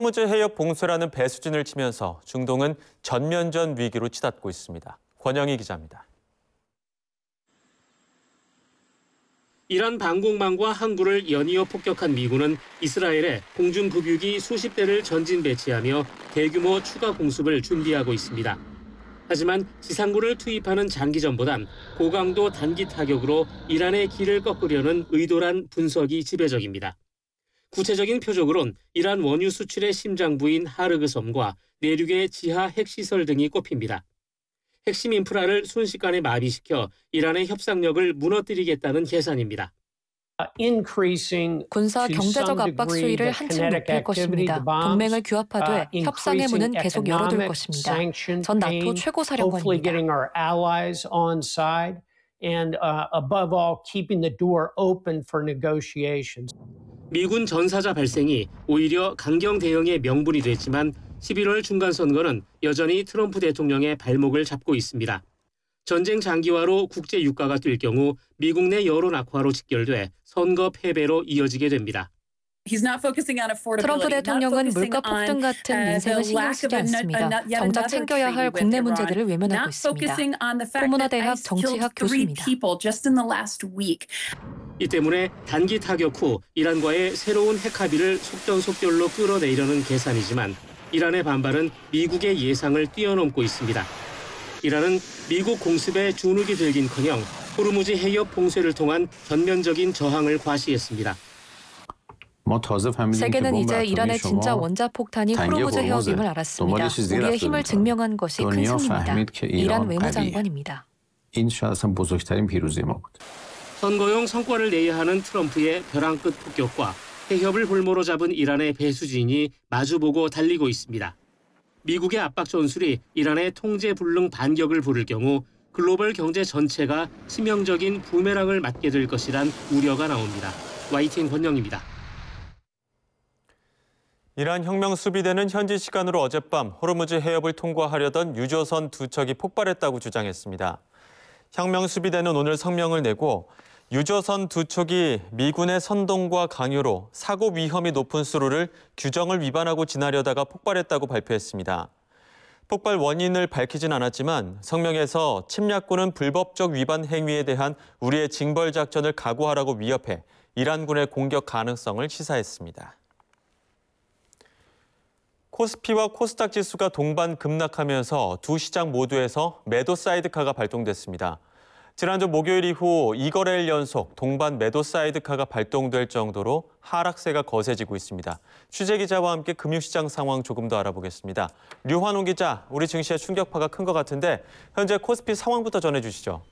호르무즈 해협 봉쇄라는 배수진을 치면서 중동은 전면전 위기로 치닫고 있습니다. 권영희 기자입니다. 이란 방공망과 항구를 연이어 폭격한 미군은 이스라엘에 공중급유기 수십 대를 전진 배치하며 대규모 추가 공습을 준비하고 있습니다. 하지만 지상군을 투입하는 장기전보단 고강도 단기 타격으로 이란의 길을 꺾으려는 의도란 분석이 지배적입니다. 구체적인 표적으론 이란 원유 수출의 심장부인 하르그 섬과 내륙의 지하 핵시설 등이 꼽힙니다. 핵심 인프라를 순식간에 마비시켜 이란의 협상력을 무너뜨리겠다는 계산입니다. 군사 경제적 압박 수위를 한층 높일 것입니다. 동맹을 규합하되 협상의 문은 계속 열어둘 것입니다. 전 나토 최고사령관입니다. 미군 전사자 발생이 오히려 강경 대응의 명분이 됐지만 11월 중간선거는 여전히 트럼프 대통령의 발목을 잡고 있습니다. 전쟁 장기화로 국제 유가가 뛸 경우 미국 내 여론 악화로 직결돼 선거 패배로 이어지게 됩니다. 트럼프 대통령은 물가 폭등 같은 민생을 신경 쓰지 않습니다. 정작 챙겨야 할 국내 문제들을 외면하고 있습니다. 포무나 대학 정치학 교수입니다. 이 때문에 단기 타격 후 이란과의 새로운 핵 합의를 속전속결로 끌어내려는 계산이지만 이란의 반발은 미국의 예상을 뛰어넘고 있습니다. 이란은 미국 공습에 주눅이 들긴커녕 호르무즈 해협 봉쇄를 통한 전면적인 저항을 과시했습니다. 세계는 이제 이란의 진짜 원자폭탄이 호르무즈 해협임을 알았습니다. 우리의 힘을 증명한 것이 큰 승리입니다. 이란 외무장관입니다. 선거용 성과를 내야 하는 트럼프의 벼랑 끝 폭격과 해협을 볼모로 잡은 이란의 배수진이 마주보고 달리고 있습니다. 미국의 압박 전술이 이란의 통제 불능 반격을 부를 경우 글로벌 경제 전체가 치명적인 부메랑을 맞게 될 것이란 우려가 나옵니다. YTN 권영입니다. 이란 혁명 수비대는 현지 시간으로 어젯밤 호르무즈 해협을 통과하려던 유조선 2척이 폭발했다고 주장했습니다. 혁명 수비대는 오늘 성명을 내고 유조선 2척이 미군의 선동과 강요로 사고 위험이 높은 수로를 규정을 위반하고 지나려다가 폭발했다고 발표했습니다. 폭발 원인을 밝히진 않았지만 성명에서 침략군은 불법적 위반 행위에 대한 우리의 징벌 작전을 각오하라고 위협해 이란군의 공격 가능성을 시사했습니다. 코스피와 코스닥 지수가 동반 급락하면서 두 시장 모두에서 매도 사이드카가 발동됐습니다. 지난주 목요일 이후 2거래일 연속 동반 매도 사이드카가 발동될 정도로 하락세가 거세지고 있습니다. 취재 기자와 함께 금융시장 상황 조금 더 알아보겠습니다. 류환웅 기자, 우리 증시의 충격파가 큰 것 같은데 현재 코스피 상황부터 전해주시죠.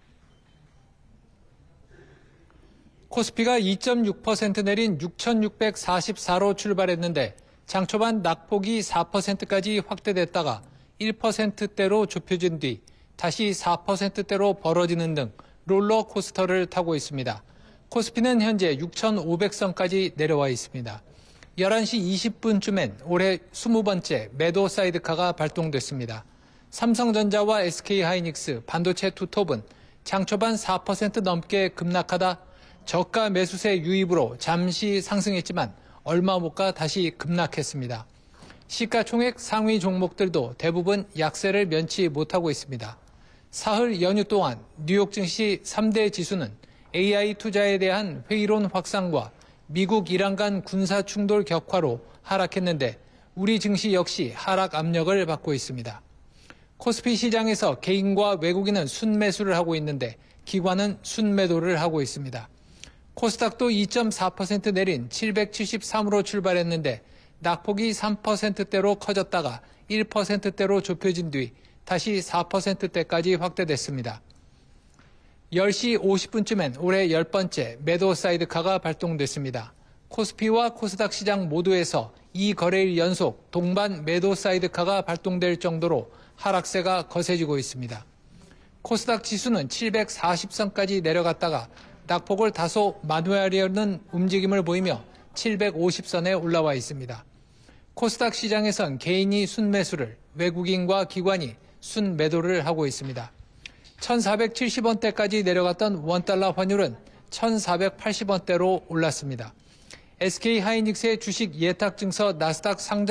코스피가 2.6% 내린 6,644로 출발했는데 장 초반 낙폭이 4%까지 확대됐다가 1%대로 좁혀진 뒤 다시 4%대로 벌어지는 등 롤러코스터를 타고 있습니다. 코스피는 현재 6,500선까지 내려와 있습니다. 11시 20분쯤엔 올해 20번째 매도 사이드카가 발동됐습니다. 삼성전자와 SK하이닉스, 반도체 투톱은 장 초반 4% 넘게 급락하다 저가 매수세 유입으로 잠시 상승했지만 얼마 못 가 다시 급락했습니다. 시가총액 상위 종목들도 대부분 약세를 면치 못하고 있습니다. 사흘 연휴 동안 뉴욕 증시 3대 지수는 AI 투자에 대한 회의론 확산과 미국 이란 간 군사 충돌 격화로 하락했는데 우리 증시 역시 하락 압력을 받고 있습니다. 코스피 시장에서 개인과 외국인은 순매수를 하고 있는데 기관은 순매도를 하고 있습니다. 코스닥도 2.4% 내린 773으로 출발했는데 낙폭이 3%대로 커졌다가 1%대로 좁혀진 뒤 다시 4%대까지 확대됐습니다. 10시 50분쯤엔 올해 10번째 매도 사이드카가 발동됐습니다. 코스피와 코스닥 시장 모두에서 2거래일 연속 동반 매도 사이드카가 발동될 정도로 하락세가 거세지고 있습니다. 코스닥 지수는 740선까지 내려갔다가 낙폭을 다소 만회하려는 움직임을 보이며 750선에 올라와 있습니다. 코스닥 시장에선 개인이 순매수를, 외국인과 기관이 순매도를 하고 있습니다. 1,470원대까지 내려갔던 원달러 환율은 1,480원대로 올랐습니다. SK 하이닉스의 주식 예탁 증서 나스닥 상장